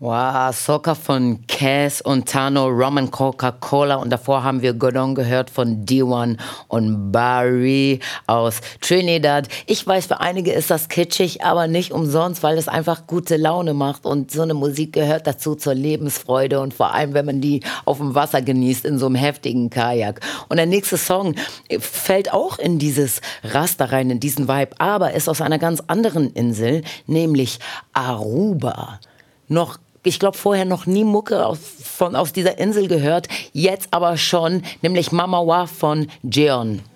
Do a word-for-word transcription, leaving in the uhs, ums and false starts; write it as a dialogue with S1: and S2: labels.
S1: Wow, Soca von Cass und Tano, Rum and Coca-Cola und davor haben wir Godon gehört von D eins und Barry aus Trinidad. Ich weiß, für einige ist das kitschig, aber nicht umsonst, weil es einfach gute Laune macht und so eine Musik gehört dazu zur Lebensfreude und vor allem, wenn man die auf dem Wasser genießt in so einem heftigen Kajak. Und der nächste Song fällt auch in dieses Raster rein, in diesen Vibe, aber ist aus einer ganz anderen Insel, nämlich Aruba. Noch Ich glaube, vorher noch nie Mucke aus, von, aus dieser Insel gehört, jetzt aber schon, nämlich Mama Wa von Jeon.